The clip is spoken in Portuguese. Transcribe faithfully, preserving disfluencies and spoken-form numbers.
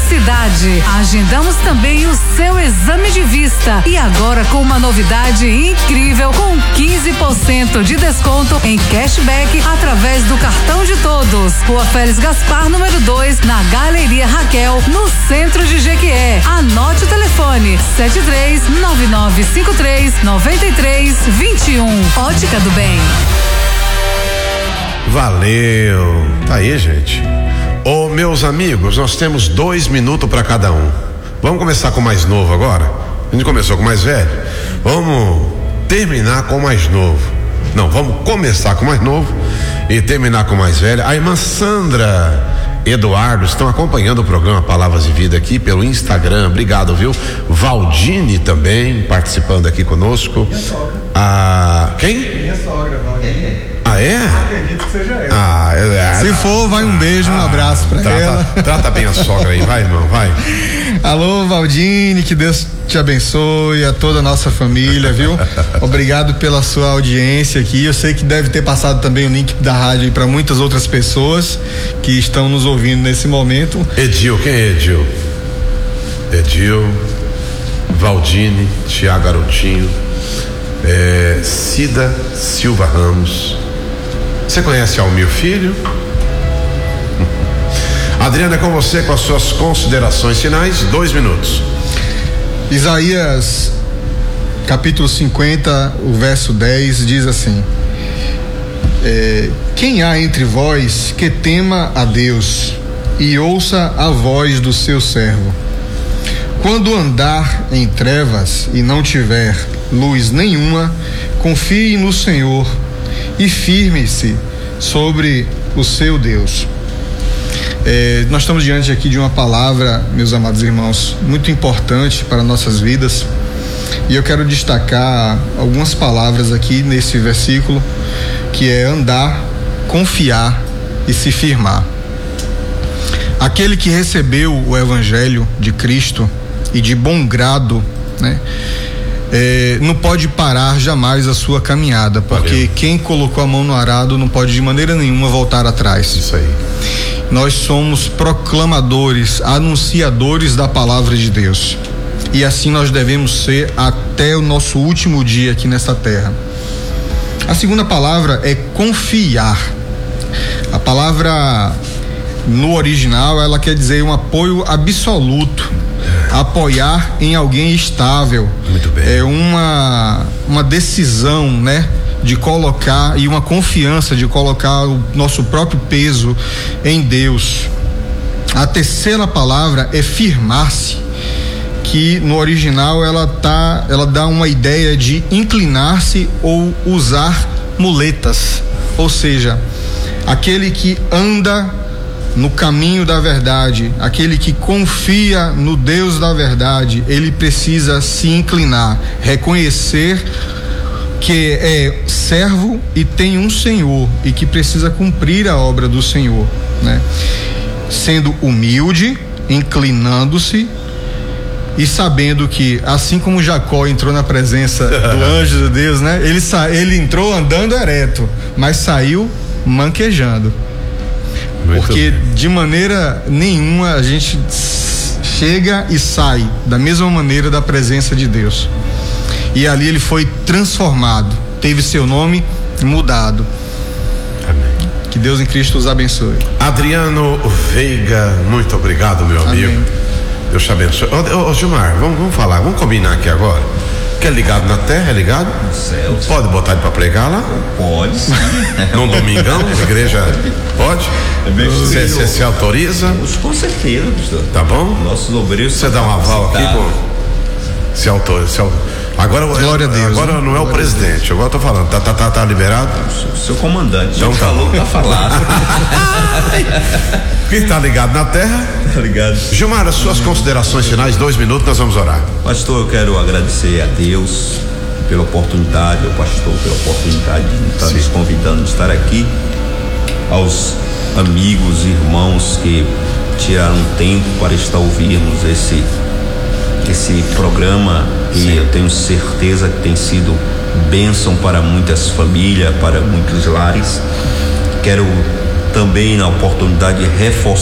cidade. Agendamos também o seu exame de vista e agora com uma novidade incrível, com quinze por cento de desconto em cashback através do cartão de todos. Rua Félix Gaspar, número dois, na Galeria Raquel, no centro de Jequié. Anote o telefone sete três nove nove cinco três nove três dois um. Ótica do Bem. Valeu. Tá aí, gente. Ô, meus amigos, nós temos dois minutos para cada um. Vamos começar com o mais novo agora? A gente começou com o mais velho. Vamos terminar com o mais novo. Não, vamos começar com o mais novo e terminar com o mais velho. A irmã Sandra, Eduardo estão acompanhando o programa Palavras de Vida aqui pelo Instagram. Obrigado, viu? Valdine também participando aqui conosco. Minha sogra. Ah, quem? Minha sogra, Valdine. Ah, é? Acredito que seja ela. Ah, é, Se é, for, vai um beijo, um ah, abraço pra trata, ela. Trata bem a sogra aí, vai, irmão, vai. Alô, Valdine, que Deus te abençoe, a toda a nossa família, viu? Obrigado pela sua audiência aqui. Eu sei que deve ter passado também o link da rádio para muitas outras pessoas que estão nos ouvindo nesse momento. Edil, quem é Edil? Edil, Valdine, Tiago Garotinho, é, Cida Silva Ramos. Você conhece Almir Filho? Adriana, é com você com as suas considerações finais, dois minutos. Isaías capítulo cinquenta, o verso dez diz assim: é, quem há entre vós que tema a Deus e ouça a voz do seu servo? Quando andar em trevas e não tiver luz nenhuma, confie no Senhor e firme-se sobre o seu Deus. É, nós estamos diante aqui de uma palavra, meus amados irmãos, muito importante para nossas vidas, e eu quero destacar algumas palavras aqui nesse versículo, que é andar, confiar e se firmar. Aquele que recebeu o evangelho de Cristo e de bom grado, né, É, não pode parar jamais a sua caminhada, porque Valeu. Quem colocou a mão no arado não pode de maneira nenhuma voltar atrás. Isso aí. Nós somos proclamadores, anunciadores da palavra de Deus, e assim nós devemos ser até o nosso último dia aqui nessa terra. A segunda palavra é confiar. A palavra no original ela quer dizer um apoio absoluto, apoiar em alguém estável. Muito bem. É uma uma decisão, né, de colocar, e uma confiança de colocar o nosso próprio peso em Deus. A terceira palavra é firmar-se, que no original ela tá, ela dá uma ideia de inclinar-se ou usar muletas, ou seja, aquele que anda no caminho da verdade, aquele que confia no Deus da verdade, ele precisa se inclinar, reconhecer que é servo e tem um Senhor e que precisa cumprir a obra do Senhor, né? Sendo humilde, inclinando-se e sabendo que, assim como Jacó entrou na presença do anjo de Deus, né? Ele, sa- ele entrou andando ereto, mas saiu manquejando. Muito Porque bem. De maneira nenhuma a gente chega e sai da mesma maneira da presença de Deus. E ali ele foi transformado, teve seu nome mudado. Amém. Que Deus em Cristo os abençoe. Adriano Veiga, muito obrigado, meu amigo. Amém. Deus te abençoe. Ô, ô, ô Gilmar, vamos, vamos falar, vamos combinar aqui agora. Que é ligado na terra, é ligado? No céu. Pode botar ele pra pregar lá? Pode sim. Num domingão, a igreja pode? Você, você se autoriza? Com certeza, pastor. Tá bom? Nossos obreiros. Você dá um aval aqui com. Se autoriza. Se autoriza. Agora, Glória a Deus, agora né? não é o Glória presidente, agora eu tô falando, tá, tá, tá, tá liberado? Seu comandante. Então já tá falou, bom. tá falado. Quem tá ligado na terra? Tá ligado? Gilmar, as suas considerações finais, dois minutos, nós vamos orar. Pastor, eu quero agradecer a Deus pela oportunidade, ao pastor pela oportunidade de estar nos convidando de estar aqui, aos amigos e irmãos que tiraram tempo para estar ouvirmos esse esse programa, e Sim. eu tenho certeza que tem sido bênção para muitas famílias, para muitos lares. Quero também, na oportunidade, reforçar